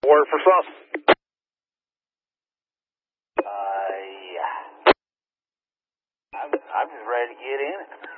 Report for sauce. Yeah. I'm just ready to get in it.